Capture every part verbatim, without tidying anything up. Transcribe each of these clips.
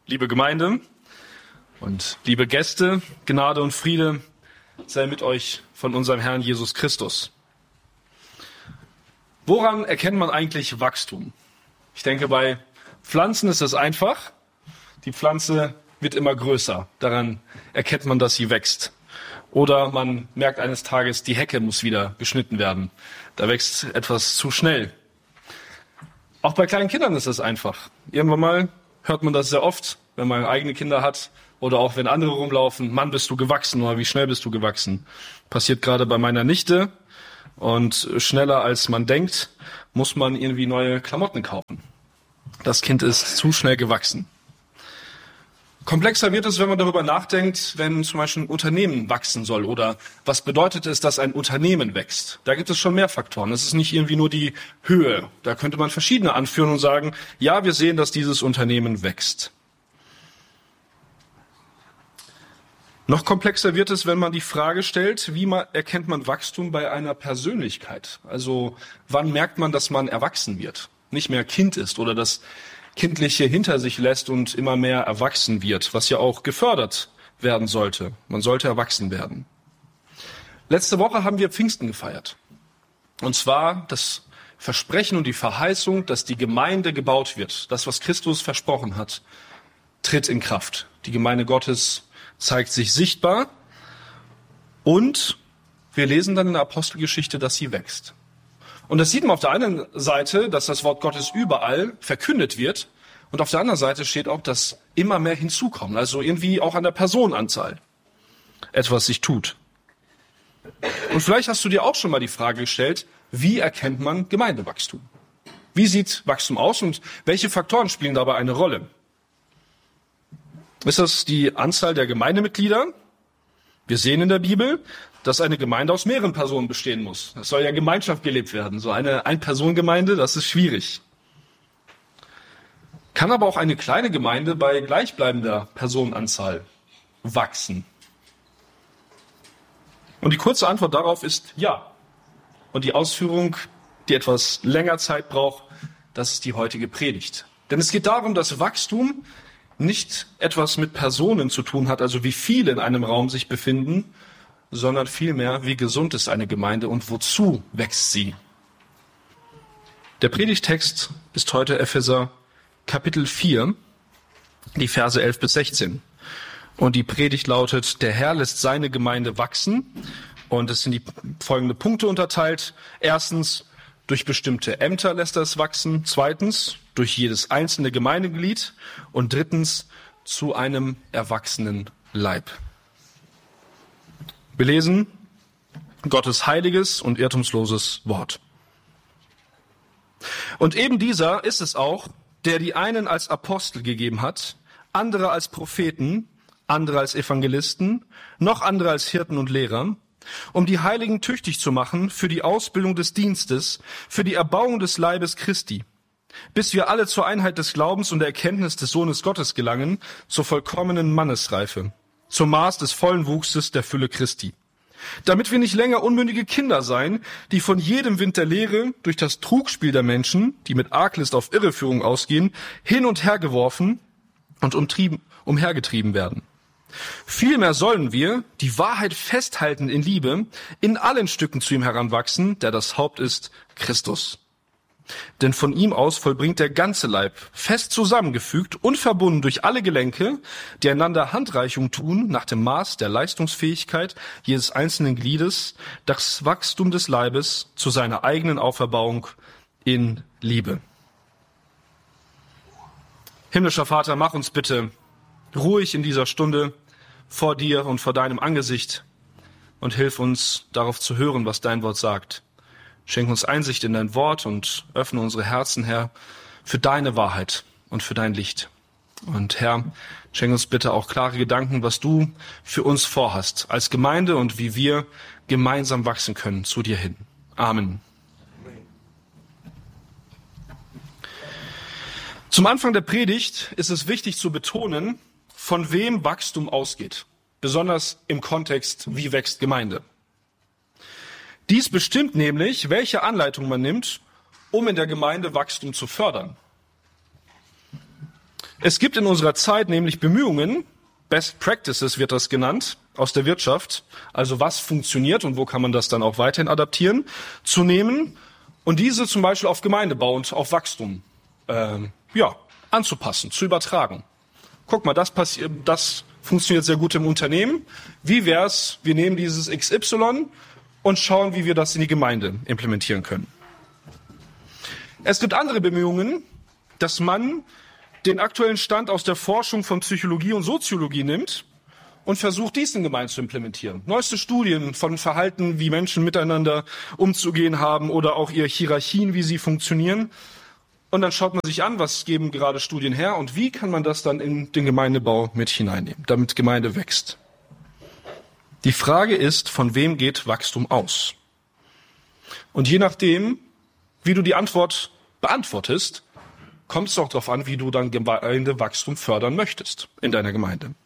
Liebe Gemeinde und liebe Gäste, Gnade und Friede sei mit euch von unserem Herrn Jesus Christus. Woran erkennt man eigentlich Wachstum? Ich denke, bei Pflanzen ist es einfach. Die Pflanze wird immer größer. Daran erkennt man, dass sie wächst. Oder man merkt eines Tages, die Hecke muss wieder geschnitten werden. Da wächst etwas zu schnell. Auch bei kleinen Kindern ist es einfach. Irgendwann mal hört man das sehr oft, wenn man eigene Kinder hat oder auch wenn andere rumlaufen. Mann, bist du gewachsen oder wie schnell bist du gewachsen? Passiert gerade bei meiner Nichte. Und schneller als man denkt, muss man irgendwie neue Klamotten kaufen. Das Kind ist zu schnell gewachsen. Komplexer wird es, wenn man darüber nachdenkt, wenn zum Beispiel ein Unternehmen wachsen soll oder was bedeutet es, dass ein Unternehmen wächst. Da gibt es schon mehr Faktoren. Es ist nicht irgendwie nur die Höhe. Da könnte man verschiedene anführen und sagen, ja, wir sehen, dass dieses Unternehmen wächst. Noch komplexer wird es, wenn man die Frage stellt, wie man, erkennt man Wachstum bei einer Persönlichkeit? Also wann merkt man, dass man erwachsen wird, nicht mehr Kind ist oder das Kindliche hinter sich lässt und immer mehr erwachsen wird, was ja auch gefördert werden sollte. Man sollte erwachsen werden. Letzte Woche haben wir Pfingsten gefeiert. Und zwar das Versprechen und die Verheißung, dass die Gemeinde gebaut wird. Das, was Christus versprochen hat, tritt in Kraft. Die Gemeinde Gottes zeigt sich sichtbar und wir lesen dann in der Apostelgeschichte, dass sie wächst. Und das sieht man auf der einen Seite, dass das Wort Gottes überall verkündet wird und auf der anderen Seite steht auch, dass immer mehr hinzukommen, also irgendwie auch an der Personenanzahl etwas sich tut. Und vielleicht hast du dir auch schon mal die Frage gestellt, wie erkennt man Gemeindewachstum? Wie sieht Wachstum aus und welche Faktoren spielen dabei eine Rolle? Ist das die Anzahl der Gemeindemitglieder? Wir sehen in der Bibel, dass eine Gemeinde aus mehreren Personen bestehen muss. Es soll ja Gemeinschaft gelebt werden. So eine Ein-Personen-Gemeinde, das ist schwierig. Kann aber auch eine kleine Gemeinde bei gleichbleibender Personenanzahl wachsen? Und die kurze Antwort darauf ist ja. Und die Ausführung, die etwas länger Zeit braucht, das ist die heutige Predigt. Denn es geht darum, dass Wachstum nicht etwas mit Personen zu tun hat, also wie viele in einem Raum sich befinden, sondern vielmehr, wie gesund ist eine Gemeinde und wozu wächst sie. Der Predigtext ist heute Epheser Kapitel vier, die Verse elf bis sechzehn. Und die Predigt lautet, der Herr lässt seine Gemeinde wachsen. Und es sind die folgenden Punkte unterteilt. Erstens, durch bestimmte Ämter lässt er es wachsen. Zweitens, durch jedes einzelne Gemeindeglied. Und drittens, zu einem erwachsenen Leib. Wir lesen Gottes heiliges und irrtumsloses Wort. Und eben dieser ist es auch, der die einen als Apostel gegeben hat, andere als Propheten, andere als Evangelisten, noch andere als Hirten und Lehrer, um die Heiligen tüchtig zu machen für die Ausbildung des Dienstes, für die Erbauung des Leibes Christi, bis wir alle zur Einheit des Glaubens und der Erkenntnis des Sohnes Gottes gelangen, zur vollkommenen Mannesreife, zum Maß des vollen Wuchses der Fülle Christi. Damit wir nicht länger unmündige Kinder seien, die von jedem Wind der Lehre durch das Trugspiel der Menschen, die mit Arglist auf Irreführung ausgehen, hin und her geworfen und umtrieben, umhergetrieben werden. Vielmehr sollen wir die Wahrheit festhalten in Liebe, in allen Stücken zu ihm heranwachsen, der das Haupt ist, Christus. Denn von ihm aus vollbringt der ganze Leib, fest zusammengefügt und verbunden durch alle Gelenke, die einander Handreichung tun, nach dem Maß der Leistungsfähigkeit jedes einzelnen Gliedes, das Wachstum des Leibes zu seiner eigenen Auferbauung in Liebe. Himmlischer Vater, mach uns bitte ruhig in dieser Stunde vor dir und vor deinem Angesicht und hilf uns, darauf zu hören, was dein Wort sagt. Schenk uns Einsicht in dein Wort und öffne unsere Herzen, Herr, für deine Wahrheit und für dein Licht. Und Herr, schenk uns bitte auch klare Gedanken, was du für uns vorhast als Gemeinde und wie wir gemeinsam wachsen können zu dir hin. Amen. Zum Anfang der Predigt ist es wichtig zu betonen, von wem Wachstum ausgeht, besonders im Kontext, wie wächst Gemeinde. Dies bestimmt nämlich, welche Anleitung man nimmt, um in der Gemeinde Wachstum zu fördern. Es gibt in unserer Zeit nämlich Bemühungen, Best Practices wird das genannt, aus der Wirtschaft, also was funktioniert und wo kann man das dann auch weiterhin adaptieren, zu nehmen und diese zum Beispiel auf Gemeindebau und auf Wachstum ähm, ja, anzupassen, zu übertragen. Guck mal, das passiert, das funktioniert sehr gut im Unternehmen. Wie wär's, wir nehmen dieses X Y und schauen, wie wir das in die Gemeinde implementieren können. Es gibt andere Bemühungen, dass man den aktuellen Stand aus der Forschung von Psychologie und Soziologie nimmt und versucht, dies in Gemeinden zu implementieren. Neueste Studien von Verhalten, wie Menschen miteinander umzugehen haben oder auch ihre Hierarchien, wie sie funktionieren. Und dann schaut man sich an, was geben gerade Studien her und wie kann man das dann in den Gemeindebau mit hineinnehmen, damit Gemeinde wächst. Die Frage ist, von wem geht Wachstum aus? Und je nachdem, wie du die Antwort beantwortest, kommt es auch darauf an, wie du dann Gemeindewachstum fördern möchtest in deiner Gemeinde.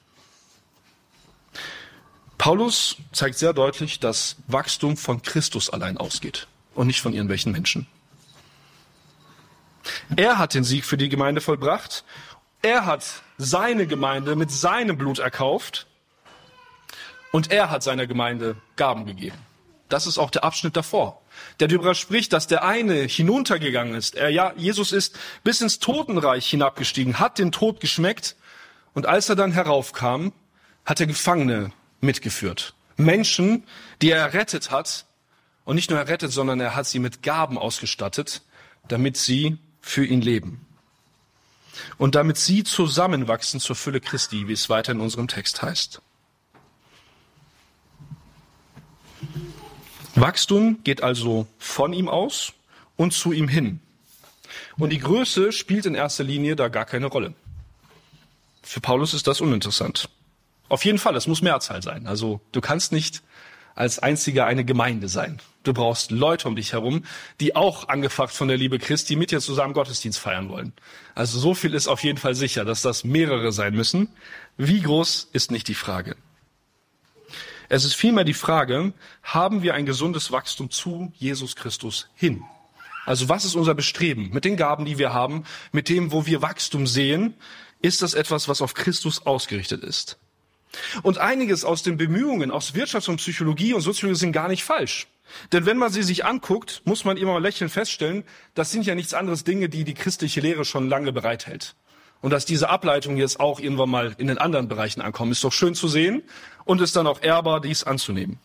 Paulus zeigt sehr deutlich, dass Wachstum von Christus allein ausgeht und nicht von irgendwelchen Menschen. Er hat den Sieg für die Gemeinde vollbracht. Er hat seine Gemeinde mit seinem Blut erkauft. Und er hat seiner Gemeinde Gaben gegeben. Das ist auch der Abschnitt davor, der darüber spricht, dass der eine hinuntergegangen ist. Er, ja, Jesus ist bis ins Totenreich hinabgestiegen, hat den Tod geschmeckt. Und als er dann heraufkam, hat er Gefangene mitgeführt. Menschen, die er errettet hat. Und nicht nur errettet, sondern er hat sie mit Gaben ausgestattet, damit sie für ihn leben. Und damit sie zusammenwachsen zur Fülle Christi, wie es weiter in unserem Text heißt. Wachstum geht also von ihm aus und zu ihm hin. Und die Größe spielt in erster Linie da gar keine Rolle. Für Paulus ist das uninteressant. Auf jeden Fall, es muss Mehrzahl sein. Also du kannst nicht als einziger eine Gemeinde sein. Du brauchst Leute um dich herum, die auch angefacht von der Liebe Christi mit dir zusammen Gottesdienst feiern wollen. Also so viel ist auf jeden Fall sicher, dass das mehrere sein müssen. Wie groß ist nicht die Frage. Es ist vielmehr die Frage, haben wir ein gesundes Wachstum zu Jesus Christus hin? Also was ist unser Bestreben mit den Gaben, die wir haben, mit dem, wo wir Wachstum sehen? Ist das etwas, was auf Christus ausgerichtet ist? Und einiges aus den Bemühungen aus Wirtschaft und Psychologie und Soziologie sind gar nicht falsch. Denn wenn man sie sich anguckt, muss man immer mal lächelnd feststellen, das sind ja nichts anderes Dinge, die die christliche Lehre schon lange bereithält. Und dass diese Ableitungen jetzt auch irgendwann mal in den anderen Bereichen ankommen, ist doch schön zu sehen und ist dann auch ehrbar, dies anzunehmen.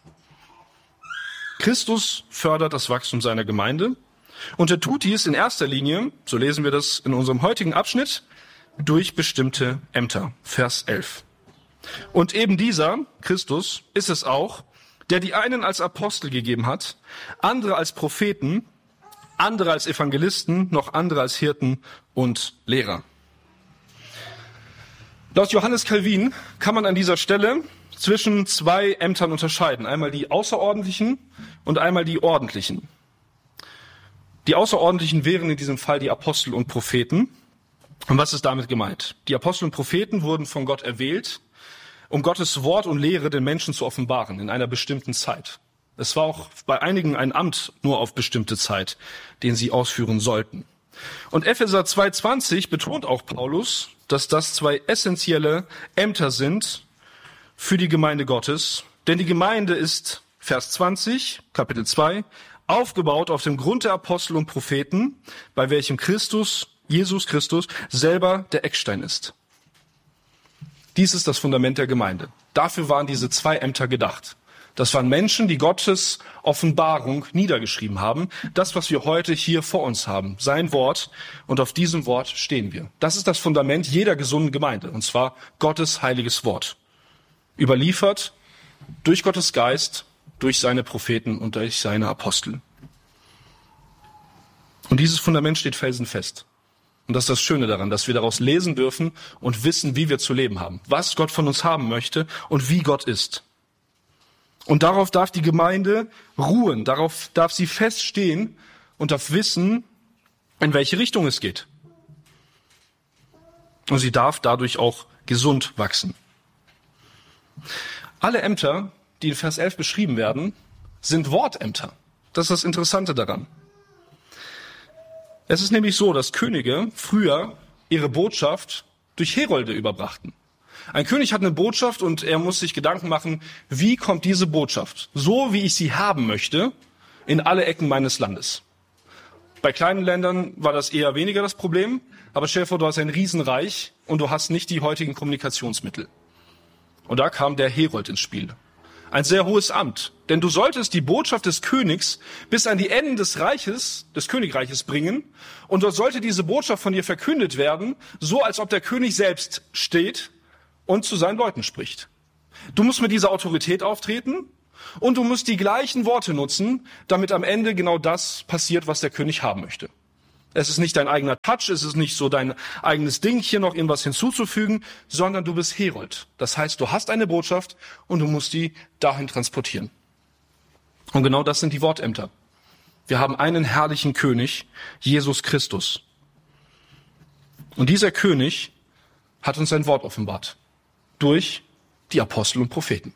Christus fördert das Wachstum seiner Gemeinde und er tut dies in erster Linie, so lesen wir das in unserem heutigen Abschnitt, durch bestimmte Ämter. Vers elf. Und eben dieser, Christus, ist es auch, der die einen als Apostel gegeben hat, andere als Propheten, andere als Evangelisten, noch andere als Hirten und Lehrer. Laut Johannes Calvin kann man an dieser Stelle zwischen zwei Ämtern unterscheiden. Einmal die außerordentlichen und einmal die ordentlichen. Die außerordentlichen wären in diesem Fall die Apostel und Propheten. Und was ist damit gemeint? Die Apostel und Propheten wurden von Gott erwählt, um Gottes Wort und Lehre den Menschen zu offenbaren in einer bestimmten Zeit. Es war auch bei einigen ein Amt nur auf bestimmte Zeit, den sie ausführen sollten. Und Epheser zwei zwanzig betont auch Paulus, dass das zwei essentielle Ämter sind für die Gemeinde Gottes. Denn die Gemeinde ist, Vers zwanzig, Kapitel zwei, aufgebaut auf dem Grund der Apostel und Propheten, bei welchem Christus, Jesus Christus, selber der Eckstein ist. Dies ist das Fundament der Gemeinde. Dafür waren diese zwei Ämter gedacht. Das waren Menschen, die Gottes Offenbarung niedergeschrieben haben. Das, was wir heute hier vor uns haben. Sein Wort. Und auf diesem Wort stehen wir. Das ist das Fundament jeder gesunden Gemeinde. Und zwar Gottes heiliges Wort. Überliefert durch Gottes Geist, durch seine Propheten und durch seine Apostel. Und dieses Fundament steht felsenfest. Und das ist das Schöne daran, dass wir daraus lesen dürfen und wissen, wie wir zu leben haben. Was Gott von uns haben möchte und wie Gott ist. Und darauf darf die Gemeinde ruhen, darauf darf sie feststehen und darf wissen, in welche Richtung es geht. Und sie darf dadurch auch gesund wachsen. Alle Ämter, die in Vers elf beschrieben werden, sind Wortämter. Das ist das Interessante daran. Es ist nämlich so, dass Könige früher ihre Botschaft durch Herolde überbrachten. Ein König hat eine Botschaft und er muss sich Gedanken machen, wie kommt diese Botschaft, so wie ich sie haben möchte, in alle Ecken meines Landes. Bei kleinen Ländern war das eher weniger das Problem, aber stell dir vor, du hast ein Riesenreich und du hast nicht die heutigen Kommunikationsmittel. Und da kam der Herold ins Spiel. Ein sehr hohes Amt, denn du solltest die Botschaft des Königs bis an die Enden des Reiches, des Königreiches bringen und dort sollte diese Botschaft von dir verkündet werden, so als ob der König selbst steht und zu seinen Leuten spricht. Du musst mit dieser Autorität auftreten und du musst die gleichen Worte nutzen, damit am Ende genau das passiert, was der König haben möchte. Es ist nicht dein eigener Touch, es ist nicht so dein eigenes Ding, hier noch irgendwas hinzuzufügen, sondern du bist Herold. Das heißt, du hast eine Botschaft und du musst die dahin transportieren. Und genau das sind die Wortämter. Wir haben einen herrlichen König, Jesus Christus. Und dieser König hat uns sein Wort offenbart. Durch die Apostel und Propheten.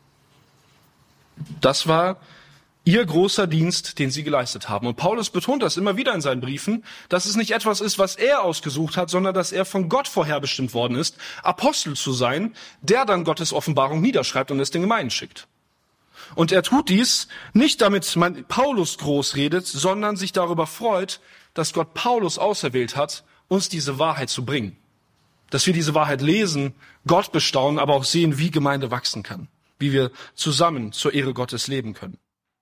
Das war ihr großer Dienst, den sie geleistet haben. Und Paulus betont das immer wieder in seinen Briefen, dass es nicht etwas ist, was er ausgesucht hat, sondern dass er von Gott vorherbestimmt worden ist, Apostel zu sein, der dann Gottes Offenbarung niederschreibt und es den Gemeinden schickt. Und er tut dies nicht, damit man Paulus groß redet, sondern sich darüber freut, dass Gott Paulus auserwählt hat, uns diese Wahrheit zu bringen. Dass wir diese Wahrheit lesen, Gott bestaunen, aber auch sehen, wie Gemeinde wachsen kann, wie wir zusammen zur Ehre Gottes leben können.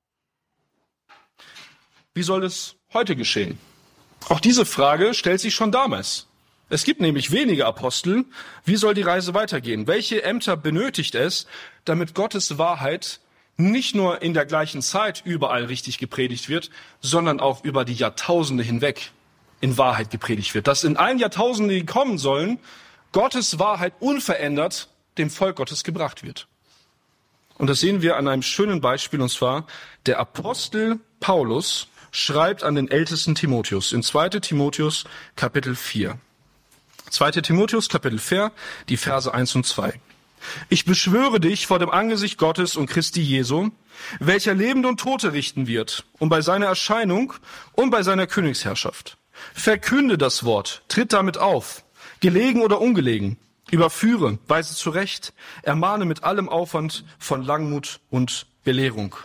Wie soll es heute geschehen? Auch diese Frage stellt sich schon damals. Es gibt nämlich wenige Apostel. Wie soll die Reise weitergehen? Welche Ämter benötigt es, damit Gottes Wahrheit nicht nur in der gleichen Zeit überall richtig gepredigt wird, sondern auch über die Jahrtausende hinweg in Wahrheit gepredigt wird? Dass in allen Jahrtausenden, die kommen sollen, Gottes Wahrheit unverändert dem Volk Gottes gebracht wird. Und das sehen wir an einem schönen Beispiel, und zwar der Apostel Paulus schreibt an den ältesten Timotheus in zweiter Timotheus Kapitel vier. zweiter Timotheus Kapitel vier, die Verse eins und zwei. Ich beschwöre dich vor dem Angesicht Gottes und Christi Jesu, welcher Lebende und Tote richten wird, und bei seiner Erscheinung und bei seiner Königsherrschaft. Verkünde das Wort, tritt damit auf, gelegen oder ungelegen, überführe, weise zurecht, ermahne mit allem Aufwand von Langmut und Belehrung.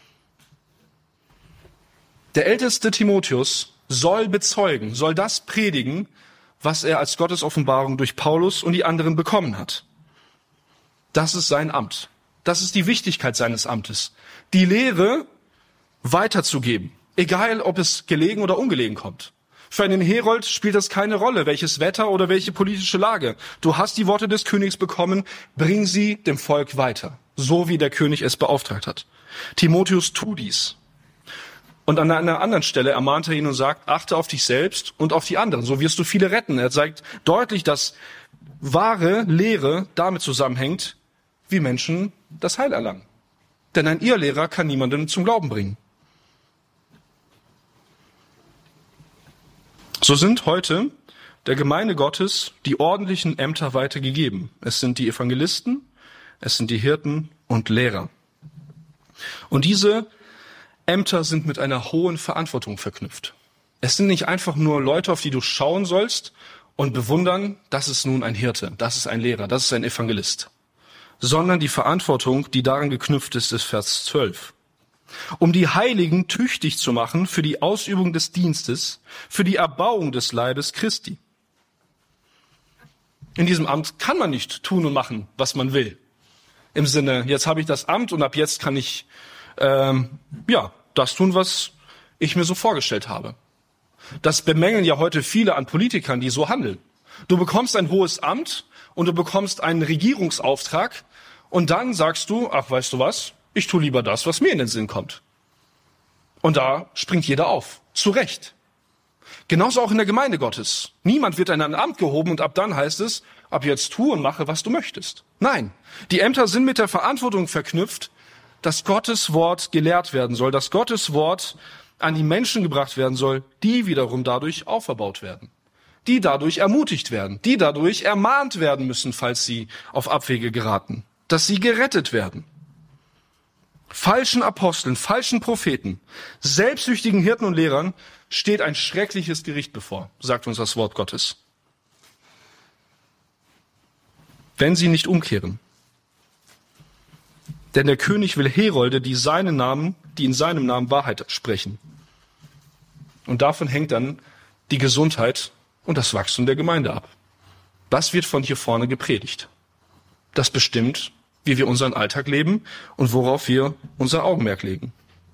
Der älteste Timotheus soll bezeugen, soll das predigen, was er als Gottes Offenbarung durch Paulus und die anderen bekommen hat. Das ist sein Amt. Das ist die Wichtigkeit seines Amtes. Die Lehre weiterzugeben, egal ob es gelegen oder ungelegen kommt. Für einen Herold spielt das keine Rolle, welches Wetter oder welche politische Lage. Du hast die Worte des Königs bekommen, bring sie dem Volk weiter, so wie der König es beauftragt hat. Timotheus, tu dies. Und an einer anderen Stelle ermahnt er ihn und sagt, achte auf dich selbst und auf die anderen, so wirst du viele retten. Er zeigt deutlich, dass wahre Lehre damit zusammenhängt, wie Menschen das Heil erlangen. Denn ein Irrlehrer kann niemanden zum Glauben bringen. So sind heute der Gemeinde Gottes die ordentlichen Ämter weitergegeben. Es sind die Evangelisten, es sind die Hirten und Lehrer. Und diese Ämter sind mit einer hohen Verantwortung verknüpft. Es sind nicht einfach nur Leute, auf die du schauen sollst und bewundern, das ist nun ein Hirte, das ist ein Lehrer, das ist ein Evangelist. Sondern die Verantwortung, die daran geknüpft ist, ist Vers zwölf. Um die Heiligen tüchtig zu machen für die Ausübung des Dienstes, für die Erbauung des Leibes Christi. In diesem Amt kann man nicht tun und machen, was man will. Im Sinne, jetzt habe ich das Amt und ab jetzt kann ich ähm, ja das tun, was ich mir so vorgestellt habe. Das bemängeln ja heute viele an Politikern, die so handeln. Du bekommst ein hohes Amt und du bekommst einen Regierungsauftrag und dann sagst du, ach, weißt du was, ich tue lieber das, was mir in den Sinn kommt. Und da springt jeder auf. Zu Recht. Genauso auch in der Gemeinde Gottes. Niemand wird in ein Amt gehoben und ab dann heißt es, ab jetzt tu und mache, was du möchtest. Nein, die Ämter sind mit der Verantwortung verknüpft, dass Gottes Wort gelehrt werden soll, dass Gottes Wort an die Menschen gebracht werden soll, die wiederum dadurch auferbaut werden, die dadurch ermutigt werden, die dadurch ermahnt werden müssen, falls sie auf Abwege geraten, dass sie gerettet werden. Falschen Aposteln, falschen Propheten, selbstsüchtigen Hirten und Lehrern steht ein schreckliches Gericht bevor, sagt uns das Wort Gottes. wenn sie nicht umkehren. Denn der König will Herolde, die seinen Namen, die in seinem Namen Wahrheit sprechen. Und davon hängt dann die Gesundheit und das Wachstum der Gemeinde ab. Was wird von hier vorne gepredigt? Das bestimmt, wie wir unseren Alltag leben und worauf wir unser Augenmerk legen.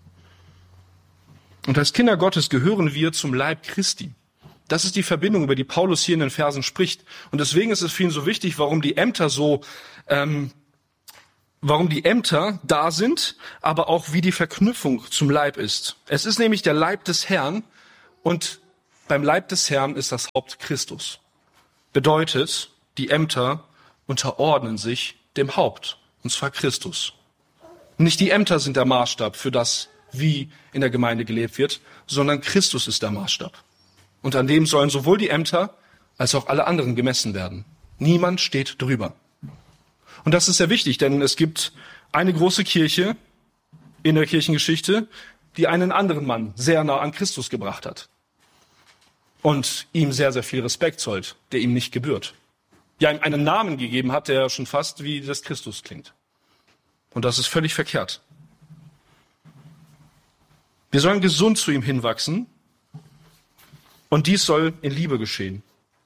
Und als Kinder Gottes gehören wir zum Leib Christi. Das ist die Verbindung, über die Paulus hier in den Versen spricht. Und deswegen ist es für ihn so wichtig, warum die Ämter so, ähm, warum die Ämter da sind, aber auch wie die Verknüpfung zum Leib ist. Es ist nämlich der Leib des Herrn und beim Leib des Herrn ist das Haupt Christus. Bedeutet, die Ämter unterordnen sich dem Haupt, und zwar Christus. Nicht die Ämter sind der Maßstab für das, wie in der Gemeinde gelebt wird, sondern Christus ist der Maßstab. Und an dem sollen sowohl die Ämter als auch alle anderen gemessen werden. Niemand steht drüber. Und das ist sehr wichtig, denn es gibt eine große Kirche in der Kirchengeschichte, die einen anderen Mann sehr nah an Christus gebracht hat. Und ihm sehr, sehr viel Respekt zollt, der ihm nicht gebührt. Ja, ihm einen Namen gegeben hat, der schon fast wie das Christus klingt. Und das ist völlig verkehrt. Wir sollen gesund zu ihm hinwachsen und dies soll in Liebe geschehen.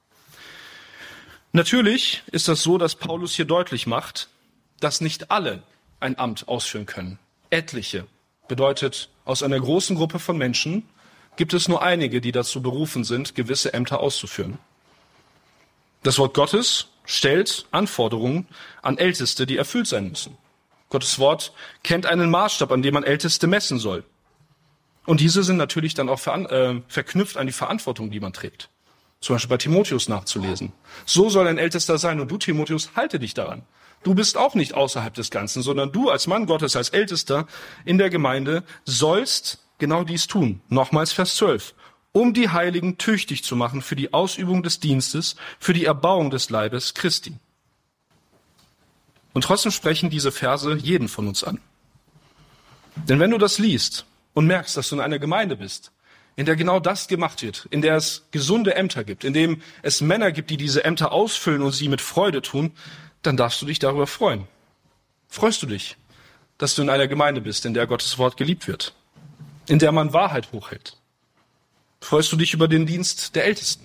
Natürlich ist das so, dass Paulus hier deutlich macht, dass nicht alle ein Amt ausführen können. Etliche bedeutet, aus einer großen Gruppe von Menschen gibt es nur einige, die dazu berufen sind, gewisse Ämter auszuführen. Das Wort Gottes stellt Anforderungen an Älteste, die erfüllt sein müssen. Gottes Wort kennt einen Maßstab, an dem man Älteste messen soll. Und diese sind natürlich dann auch ver- äh, verknüpft an die Verantwortung, die man trägt. Zum Beispiel bei Timotheus nachzulesen. So soll ein Ältester sein und du, Timotheus, halte dich daran. Du bist auch nicht außerhalb des Ganzen, sondern du als Mann Gottes, als Ältester in der Gemeinde sollst genau dies tun. Nochmals Vers zwölf. Um die Heiligen tüchtig zu machen für die Ausübung des Dienstes, für die Erbauung des Leibes Christi. Und trotzdem sprechen diese Verse jeden von uns an. Denn wenn du das liest und merkst, dass du in einer Gemeinde bist, in der genau das gemacht wird, in der es gesunde Ämter gibt, in dem es Männer gibt, die diese Ämter ausfüllen und sie mit Freude tun, dann darfst du dich darüber freuen. Freust du dich, dass du in einer Gemeinde bist, in der Gottes Wort geliebt wird, in der man Wahrheit hochhält? Freust du dich über den Dienst der Ältesten?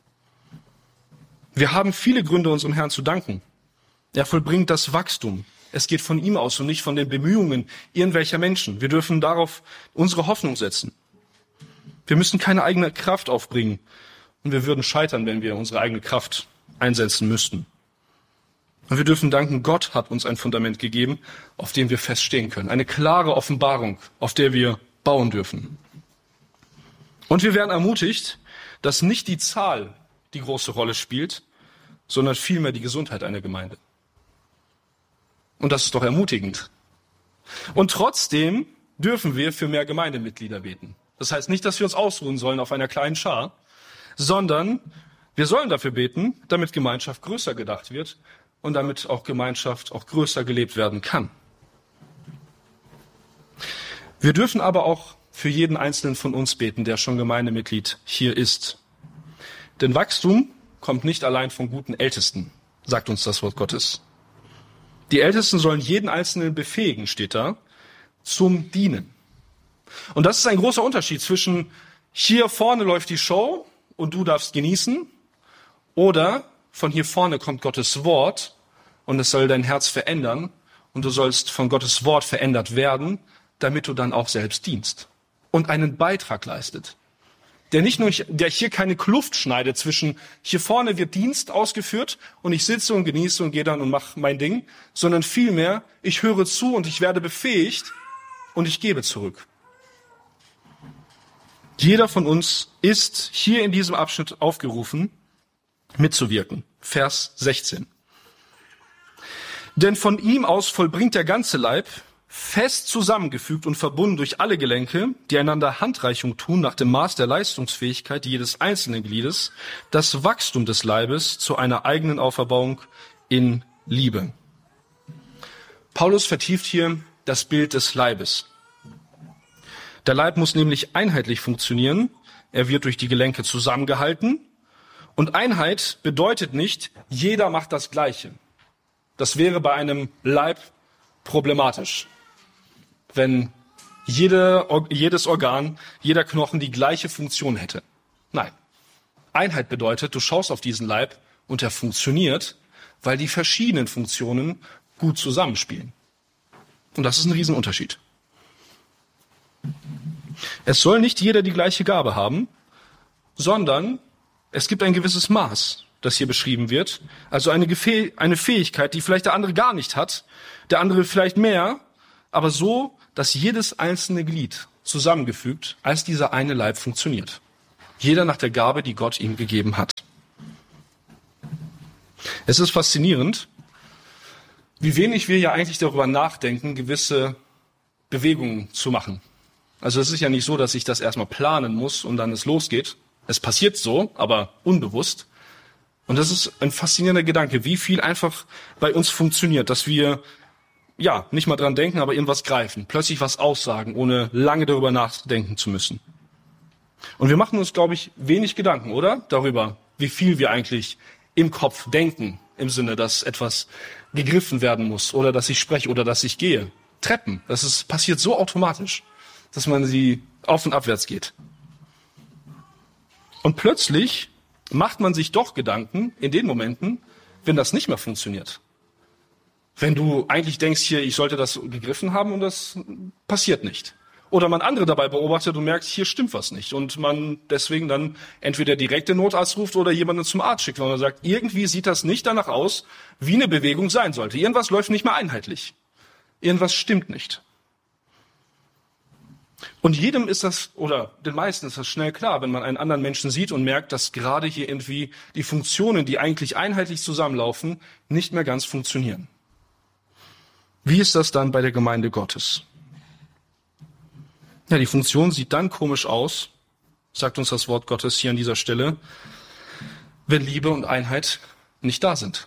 Wir haben viele Gründe, unserem Herrn zu danken. Er vollbringt das Wachstum. Es geht von ihm aus und nicht von den Bemühungen irgendwelcher Menschen. Wir dürfen darauf unsere Hoffnung setzen. Wir müssen keine eigene Kraft aufbringen. Und wir würden scheitern, wenn wir unsere eigene Kraft einsetzen müssten. Und wir dürfen danken, Gott hat uns ein Fundament gegeben, auf dem wir feststehen können. Eine klare Offenbarung, auf der wir bauen dürfen. Und wir werden ermutigt, dass nicht die Zahl die große Rolle spielt, sondern vielmehr die Gesundheit einer Gemeinde. Und das ist doch ermutigend. Und trotzdem dürfen wir für mehr Gemeindemitglieder beten. Das heißt nicht, dass wir uns ausruhen sollen auf einer kleinen Schar, sondern wir sollen dafür beten, damit Gemeinschaft größer gedacht wird und damit auch Gemeinschaft auch größer gelebt werden kann. Wir dürfen aber auch für jeden Einzelnen von uns beten, der schon Gemeindemitglied hier ist. Denn Wachstum kommt nicht allein von guten Ältesten, sagt uns das Wort Gottes. Die Ältesten sollen jeden Einzelnen befähigen, steht da, zum Dienen. Und das ist ein großer Unterschied zwischen hier vorne läuft die Show und du darfst genießen oder von hier vorne kommt Gottes Wort und es soll dein Herz verändern und du sollst von Gottes Wort verändert werden, damit du dann auch selbst dienst und einen Beitrag leistet. Der nicht nur, der hier keine Kluft schneidet zwischen, hier vorne wird Dienst ausgeführt und ich sitze und genieße und gehe dann und mache mein Ding, sondern vielmehr, ich höre zu und ich werde befähigt und ich gebe zurück. Jeder von uns ist hier in diesem Abschnitt aufgerufen, mitzuwirken. Vers sechzehn. Denn von ihm aus vollbringt der ganze Leib, fest zusammengefügt und verbunden durch alle Gelenke, die einander Handreichung tun nach dem Maß der Leistungsfähigkeit jedes einzelnen Gliedes, das Wachstum des Leibes zu einer eigenen Auferbauung in Liebe. Paulus vertieft hier das Bild des Leibes. Der Leib muss nämlich einheitlich funktionieren. Er wird durch die Gelenke zusammengehalten. Und Einheit bedeutet nicht, jeder macht das Gleiche. Das wäre bei einem Leib problematisch, wenn jede, jedes Organ, jeder Knochen die gleiche Funktion hätte. Nein. Einheit bedeutet, du schaust auf diesen Leib und er funktioniert, weil die verschiedenen Funktionen gut zusammenspielen. Und das ist ein Riesenunterschied. Es soll nicht jeder die gleiche Gabe haben, sondern es gibt ein gewisses Maß, das hier beschrieben wird. Also eine, Gefäh- eine Fähigkeit, die vielleicht der andere gar nicht hat, der andere vielleicht mehr, aber so, dass jedes einzelne Glied zusammengefügt als dieser eine Leib funktioniert. Jeder nach der Gabe, die Gott ihm gegeben hat. Es ist faszinierend, wie wenig wir ja eigentlich darüber nachdenken, gewisse Bewegungen zu machen. Also es ist ja nicht so, dass ich das erstmal planen muss und dann es losgeht. Es passiert so, aber unbewusst. Und das ist ein faszinierender Gedanke, wie viel einfach bei uns funktioniert, dass wir ja nicht mal dran denken, aber irgendwas greifen, plötzlich was aussagen, ohne lange darüber nachdenken zu müssen. Und wir machen uns, glaube ich, wenig Gedanken, oder? Darüber, wie viel wir eigentlich im Kopf denken, im Sinne, dass etwas gegriffen werden muss oder dass ich spreche oder dass ich gehe. Treppen, das ist, passiert so automatisch, dass man sie auf und abwärts geht. Und plötzlich macht man sich doch Gedanken in den Momenten, wenn das nicht mehr funktioniert. Wenn du eigentlich denkst, hier, ich sollte das gegriffen haben und das passiert nicht. Oder man andere dabei beobachtet und merkt, hier stimmt was nicht. Und man deswegen dann entweder direkt den Notarzt ruft oder jemanden zum Arzt schickt, weil man sagt, irgendwie sieht das nicht danach aus, wie eine Bewegung sein sollte. Irgendwas läuft nicht mehr einheitlich. Irgendwas stimmt nicht. Und jedem ist das, oder den meisten ist das schnell klar, wenn man einen anderen Menschen sieht und merkt, dass gerade hier irgendwie die Funktionen, die eigentlich einheitlich zusammenlaufen, nicht mehr ganz funktionieren. Wie ist das dann bei der Gemeinde Gottes? Ja, die Funktion sieht dann komisch aus, sagt uns das Wort Gottes hier an dieser Stelle, wenn Liebe und Einheit nicht da sind.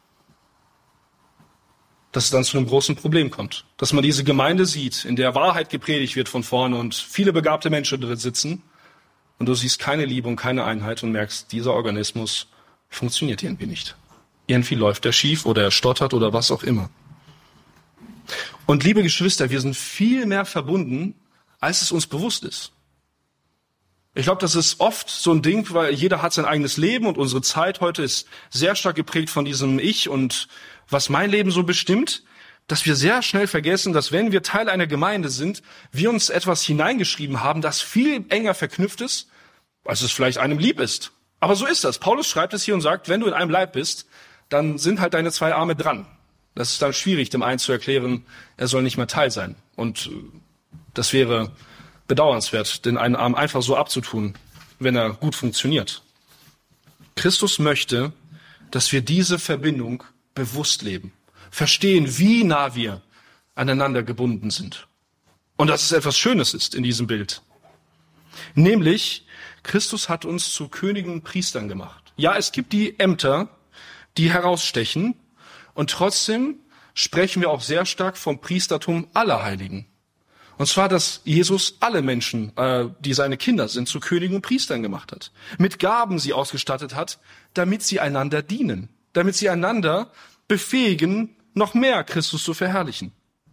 Dass es dann zu einem großen Problem kommt. Dass man diese Gemeinde sieht, in der Wahrheit gepredigt wird von vorne und viele begabte Menschen drin sitzen und du siehst keine Liebe und keine Einheit und merkst, dieser Organismus funktioniert irgendwie nicht. Irgendwie läuft er schief oder er stottert oder was auch immer. Und liebe Geschwister, wir sind viel mehr verbunden, als es uns bewusst ist. Ich glaube, das ist oft so ein Ding, weil jeder hat sein eigenes Leben und unsere Zeit heute ist sehr stark geprägt von diesem Ich und was mein Leben so bestimmt, dass wir sehr schnell vergessen, dass wenn wir Teil einer Gemeinde sind, wir uns etwas hineingeschrieben haben, das viel enger verknüpft ist, als es vielleicht einem lieb ist. Aber so ist das. Paulus schreibt es hier und sagt, wenn du in einem Leib bist, dann sind halt deine zwei Arme dran. Das ist dann schwierig, dem einen zu erklären, er soll nicht mehr Teil sein. Und das wäre bedauernswert, den einen Arm einfach so abzutun, wenn er gut funktioniert. Christus möchte, dass wir diese Verbindung bewusst leben, verstehen, wie nah wir aneinander gebunden sind. Und dass es etwas Schönes ist in diesem Bild. Nämlich, Christus hat uns zu Königen und Priestern gemacht. Ja, es gibt die Ämter, die herausstechen, und trotzdem sprechen wir auch sehr stark vom Priestertum aller Heiligen. Und zwar, dass Jesus alle Menschen, äh, die seine Kinder sind, zu Königen und Priestern gemacht hat. Mit Gaben sie ausgestattet hat, damit sie einander dienen. Damit sie einander befähigen, noch mehr Christus zu verherrlichen.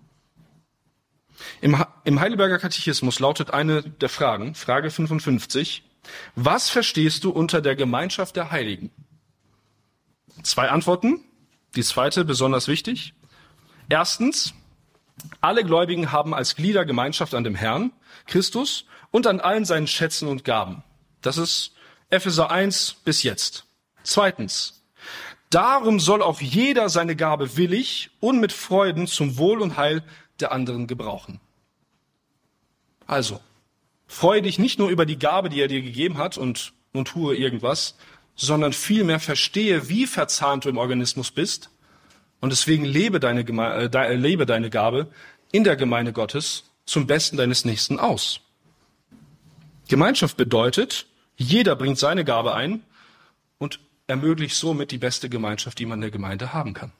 Im, im Heidelberger Katechismus lautet eine der Fragen, Frage fünfundfünfzig, was verstehst du unter der Gemeinschaft der Heiligen? Zwei Antworten, die zweite besonders wichtig. Erstens, alle Gläubigen haben als Glieder Gemeinschaft an dem Herrn, Christus, und an allen seinen Schätzen und Gaben. Das ist Epheser eins bis jetzt. Zweitens, darum soll auch jeder seine Gabe willig und mit Freuden zum Wohl und Heil der anderen gebrauchen. Also, freue dich nicht nur über die Gabe, die er dir gegeben hat und nun tue irgendwas, sondern vielmehr verstehe, wie verzahnt du im Organismus bist. Und deswegen lebe deine, Geme- äh, lebe deine Gabe in der Gemeinde Gottes zum Besten deines Nächsten aus. Gemeinschaft bedeutet, jeder bringt seine Gabe ein und ermöglicht somit die beste Gemeinschaft, die man in der Gemeinde haben kann.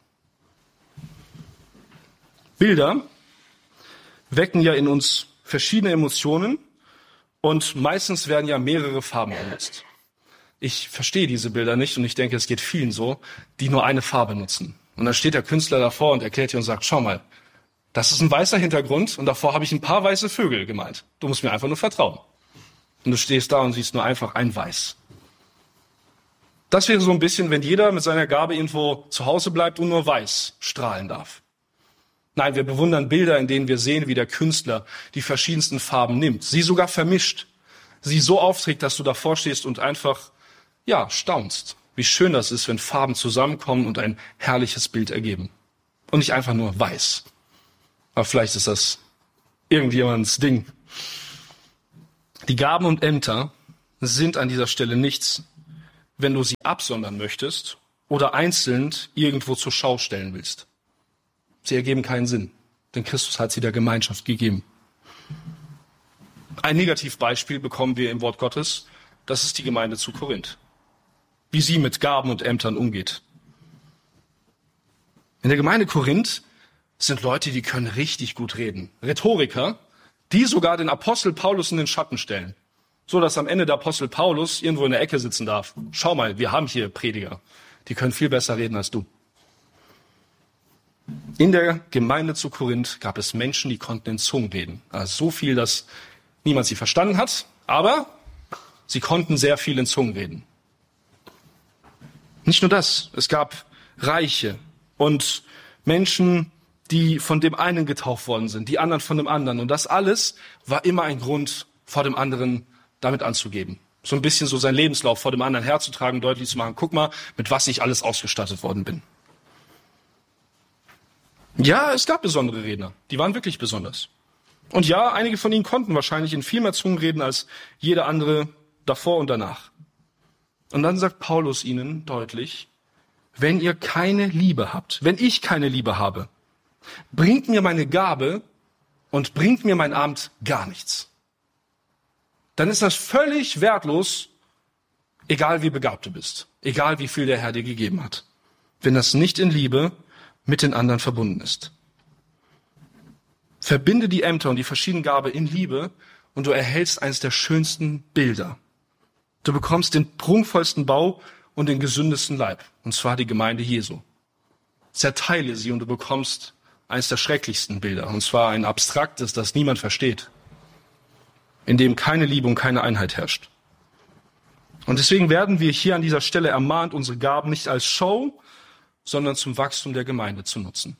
Bilder wecken ja in uns verschiedene Emotionen und meistens werden ja mehrere Farben benutzt. Ich verstehe diese Bilder nicht und ich denke, es geht vielen so, die nur eine Farbe nutzen. Und dann steht der Künstler davor und erklärt dir und sagt, schau mal, das ist ein weißer Hintergrund und davor habe ich ein paar weiße Vögel gemalt. Du musst mir einfach nur vertrauen. Und du stehst da und siehst nur einfach ein Weiß. Das wäre so ein bisschen, wenn jeder mit seiner Gabe irgendwo zu Hause bleibt und nur weiß strahlen darf. Nein, wir bewundern Bilder, in denen wir sehen, wie der Künstler die verschiedensten Farben nimmt, sie sogar vermischt, sie so aufträgt, dass du davor stehst und einfach, ja, staunst. Wie schön das ist, wenn Farben zusammenkommen und ein herrliches Bild ergeben. Und nicht einfach nur weiß. Aber vielleicht ist das irgendjemands Ding. Die Gaben und Ämter sind an dieser Stelle nichts, wenn du sie absondern möchtest oder einzeln irgendwo zur Schau stellen willst. Sie ergeben keinen Sinn, denn Christus hat sie der Gemeinschaft gegeben. Ein Negativbeispiel bekommen wir im Wort Gottes, das ist die Gemeinde zu Korinth. Wie sie mit Gaben und Ämtern umgeht. In der Gemeinde Korinth sind Leute, die können richtig gut reden. Rhetoriker, die sogar den Apostel Paulus in den Schatten stellen. So dass am Ende der Apostel Paulus irgendwo in der Ecke sitzen darf. Schau mal, wir haben hier Prediger. Die können viel besser reden als du. In der Gemeinde zu Korinth gab es Menschen, die konnten in Zungen reden. Also so viel, dass niemand sie verstanden hat, aber sie konnten sehr viel in Zungen reden. Nicht nur das, es gab Reiche und Menschen, die von dem einen getauft worden sind, die anderen von dem anderen. Und das alles war immer ein Grund, vor dem anderen damit anzugeben. So ein bisschen so seinen Lebenslauf vor dem anderen herzutragen, deutlich zu machen, guck mal, mit was ich alles ausgestattet worden bin. Ja, es gab besondere Redner, die waren wirklich besonders. Und ja, einige von ihnen konnten wahrscheinlich in viel mehr Zungen reden als jeder andere davor und danach. Und dann sagt Paulus ihnen deutlich, wenn ihr keine Liebe habt, wenn ich keine Liebe habe, bringt mir meine Gabe und bringt mir mein Amt gar nichts. Dann ist das völlig wertlos, egal wie begabt du bist, egal wie viel der Herr dir gegeben hat, wenn das nicht in Liebe mit den anderen verbunden ist. Verbinde die Ämter und die verschiedenen Gaben in Liebe und du erhältst eines der schönsten Bilder. Du bekommst den prunkvollsten Bau und den gesündesten Leib, und zwar die Gemeinde Jesu. Zerteile sie und du bekommst eines der schrecklichsten Bilder, und zwar ein abstraktes, das niemand versteht, in dem keine Liebe und keine Einheit herrscht. Und deswegen werden wir hier an dieser Stelle ermahnt, unsere Gaben nicht als Show, sondern zum Wachstum der Gemeinde zu nutzen.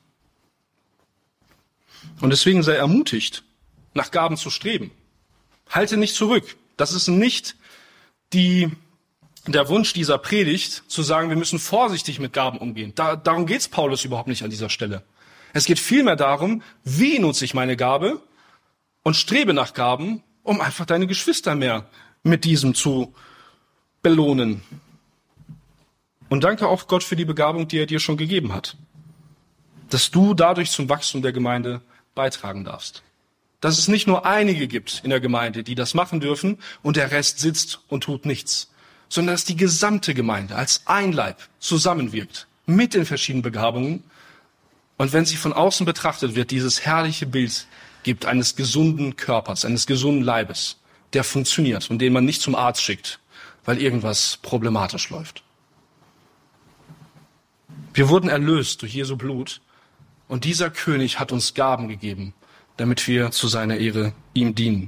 Und deswegen sei ermutigt, nach Gaben zu streben. Halte nicht zurück. Das ist nicht die, der Wunsch dieser Predigt, zu sagen, wir müssen vorsichtig mit Gaben umgehen. Da, darum geht's Paulus überhaupt nicht an dieser Stelle. Es geht vielmehr darum, wie nutze ich meine Gabe und strebe nach Gaben, um einfach deine Geschwister mehr mit diesem zu belohnen. Und danke auch Gott für die Begabung, die er dir schon gegeben hat. Dass du dadurch zum Wachstum der Gemeinde beitragen darfst. Dass es nicht nur einige gibt in der Gemeinde, die das machen dürfen und der Rest sitzt und tut nichts, sondern dass die gesamte Gemeinde als ein Leib zusammenwirkt mit den verschiedenen Begabungen. Und wenn sie von außen betrachtet wird, dieses herrliche Bild gibt eines gesunden Körpers, eines gesunden Leibes, der funktioniert und den man nicht zum Arzt schickt, weil irgendwas problematisch läuft. Wir wurden erlöst durch Jesu Blut und dieser König hat uns Gaben gegeben, damit wir zu seiner Ehre ihm dienen.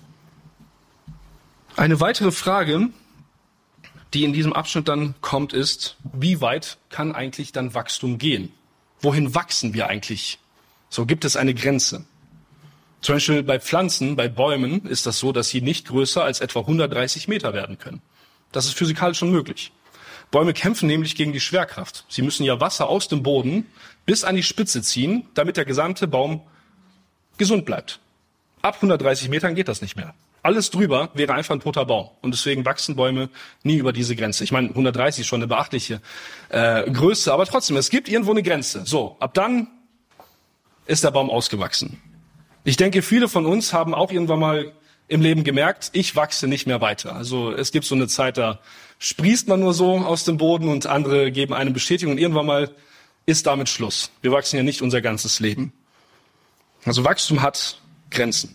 Eine weitere Frage, die in diesem Abschnitt dann kommt, ist, wie weit kann eigentlich dann Wachstum gehen? Wohin wachsen wir eigentlich? So, gibt es eine Grenze? Zum Beispiel bei Pflanzen, bei Bäumen ist das so, dass sie nicht größer als etwa hundertdreißig Meter werden können. Das ist physikalisch unmöglich. Bäume kämpfen nämlich gegen die Schwerkraft. Sie müssen ja Wasser aus dem Boden bis an die Spitze ziehen, damit der gesamte Baum gesund bleibt. Ab hundertdreißig Metern geht das nicht mehr. Alles drüber wäre einfach ein toter Baum. Und deswegen wachsen Bäume nie über diese Grenze. Ich meine, hundertdreißig ist schon eine beachtliche äh, Größe, aber trotzdem, es gibt irgendwo eine Grenze. So, ab dann ist der Baum ausgewachsen. Ich denke, viele von uns haben auch irgendwann mal im Leben gemerkt, ich wachse nicht mehr weiter. Also es gibt so eine Zeit, da sprießt man nur so aus dem Boden und andere geben eine Bestätigung und irgendwann mal ist damit Schluss. Wir wachsen ja nicht unser ganzes Leben. Also Wachstum hat Grenzen.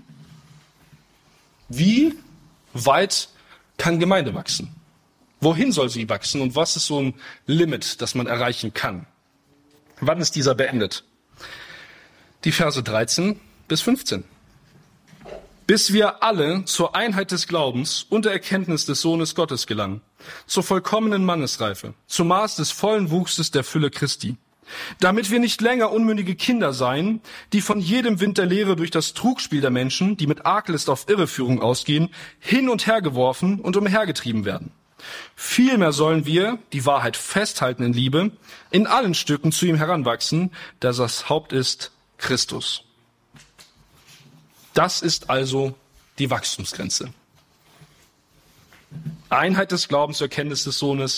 Wie weit kann Gemeinde wachsen? Wohin soll sie wachsen und was ist so ein Limit, das man erreichen kann? Wann ist dieser beendet? Die Verse dreizehn bis fünfzehn. Bis wir alle zur Einheit des Glaubens und der Erkenntnis des Sohnes Gottes gelangen, zur vollkommenen Mannesreife, zum Maß des vollen Wuchses der Fülle Christi, damit wir nicht länger unmündige Kinder seien, die von jedem Wind der Lehre durch das Trugspiel der Menschen, die mit Arglist auf Irreführung ausgehen, hin und her geworfen und umhergetrieben werden. Vielmehr sollen wir, die Wahrheit festhalten in Liebe, in allen Stücken zu ihm heranwachsen, der das Haupt ist, Christus. Das ist also die Wachstumsgrenze. Einheit des Glaubens zur Erkenntnis des Sohnes,